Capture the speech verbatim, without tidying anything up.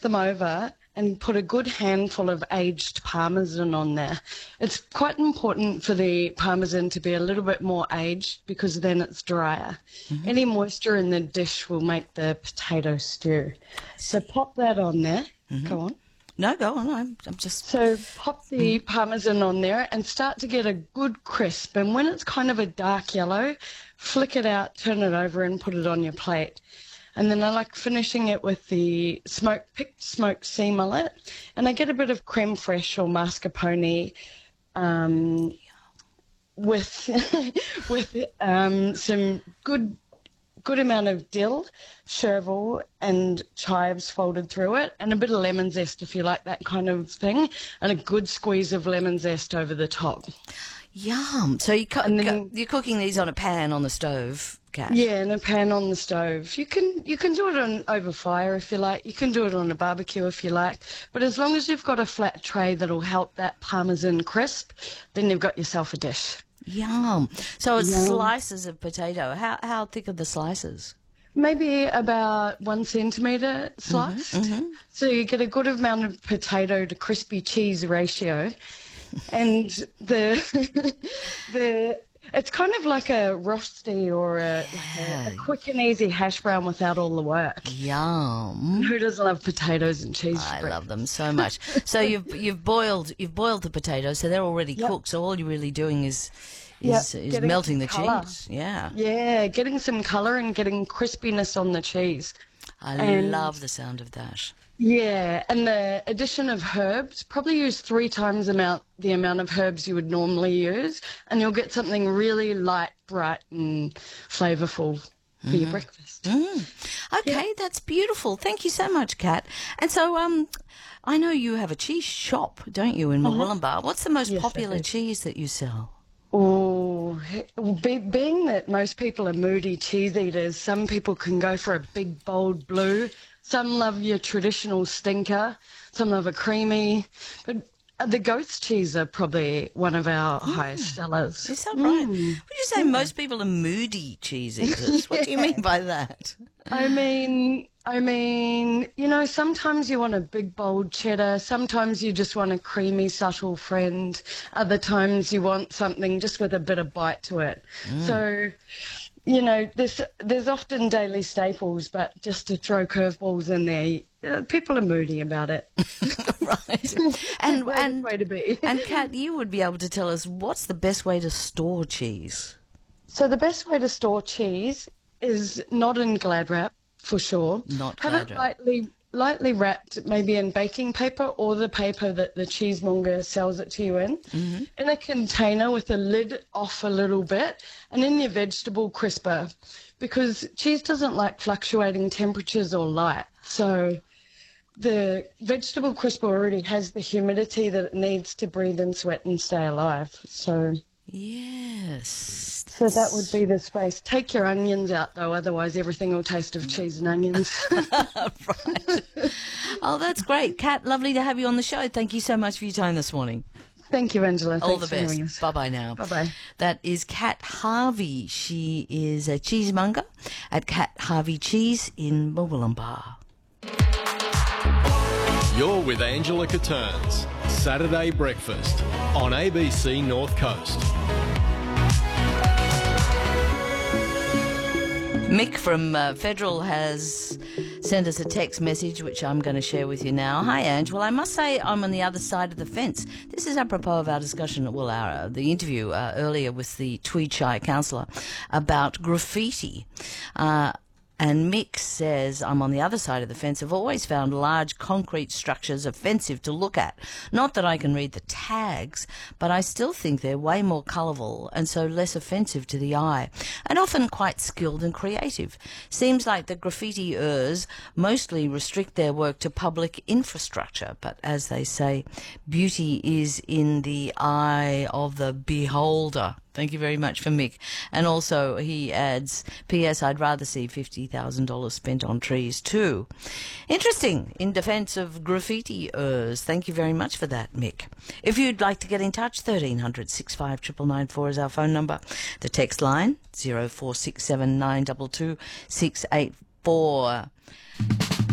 them over and put a good handful of aged Parmesan on there. It's quite important for the Parmesan to be a little bit more aged because then it's drier. Mm-hmm. Any moisture in the dish will make the potato stew. So pop that on there. Mm-hmm. Go on. No, go on. I'm, I'm just... So pop the Parmesan on there and start to get a good crisp. And when it's kind of a dark yellow, flick it out, turn it over and put it on your plate. And then I like finishing it with the smoked, picked smoked sea mullet. And I get a bit of creme fraiche or mascarpone um, with with um, some good good amount of dill, chervil and chives folded through it, and a bit of lemon zest if you like that kind of thing, and a good squeeze of lemon zest over the top. Yum. So you co- then, co- you're cooking these on a pan on the stove, Kat? Yeah, in a pan on the stove. You can you can do it on over fire if you like. You can do it on a barbecue if you like. But as long as you've got a flat tray that'll help that Parmesan crisp, then you've got yourself a dish. Yum. So it's Yum. Slices of potato. How how thick are the slices? Maybe about one centimetre sliced. Mm-hmm, mm-hmm. So you get a good amount of potato to crispy cheese ratio. And the the it's kind of like a rosti or a, Yeah. a quick and easy hash brown without all the work. Yum. Who doesn't love potatoes and cheese? I for love them so much. So you've you've boiled you've boiled the potatoes, so they're already Yep. cooked. So all you're really doing is Yep, is, is getting melting the colour. cheese. Yeah. Yeah, getting some colour and getting crispiness on the cheese. I And- love the sound of that. Yeah, and the addition of herbs, probably use three times amount the amount of herbs you would normally use, and you'll get something really light, bright and flavourful for Mm-hmm. your breakfast. Mm. Okay, that's beautiful. Thank you so much, Kat. And so, um, I know you have a cheese shop, don't you, in Murwillumbah? What's the most Yes, I popular do. cheese that you sell? Oh, be, being that most people are moody cheese eaters, some people can go for a big, bold blue. Some love your traditional stinker. Some love a creamy. But the goat's cheese are probably one of our highest sellers. Is that right? Mm. Would you say most people are moody cheese eaters? What do you mean by that? I mean, I mean, you know, sometimes you want a big, bold cheddar. Sometimes you just want a creamy, subtle friend. Other times you want something just with a bit of bite to it. So, you know, there's there's often daily staples, but just to throw curveballs in there, uh, people are moody about it. Right. And Way, and way to be. and Kat, you would be able to tell us what's the best way to store cheese? So the best way to store cheese is not in Glad wrap, for sure. Not Have Glad it wrap. lightly lightly wrapped, maybe in baking paper or the paper that the cheesemonger sells it to you in, Mm-hmm. in a container with the lid off a little bit, and in your vegetable crisper, because cheese doesn't like fluctuating temperatures or light. So the vegetable crisper already has the humidity that it needs to breathe and sweat and stay alive. So Yes. so that would be the space. Take your onions out, though, otherwise everything will taste of cheese and onions. Right. Oh, that's great. Kat, lovely to have you on the show. Thank you so much for your time this morning. Thank you, Angela. All Thanks the for having best. us. Bye-bye now. Bye-bye. That is Kat Harvey. She is a cheesemonger at Kat Harvey Cheese in Murwillumbah. You're with Angela Catterns, Saturday Breakfast on A B C North Coast. Mick from uh, Federal has sent us a text message, which I'm going to share with you now. Hi, Ange. Well, I must say I'm on the other side of the fence. This is apropos of our discussion, well, our, uh, the interview uh, earlier with the Tweed Shire councillor about graffiti. Uh, And Mick says, I'm on the other side of the fence. I've always found large concrete structures offensive to look at. Not that I can read the tags, but I still think they're way more colourful and so less offensive to the eye, and often quite skilled and creative. Seems like the graffitiers mostly restrict their work to public infrastructure, but as they say, beauty is in the eye of the beholder. Thank you very much for Mick. And also he adds, P S I'd rather see fifty thousand dollars spent on trees too. Interesting, in defence of graffitiers. Thank you very much for that, Mick. If you'd like to get in touch, thirteen hundred, six five nine nine nine four is our phone number. The text line, zero four six seven nine two two six eight four.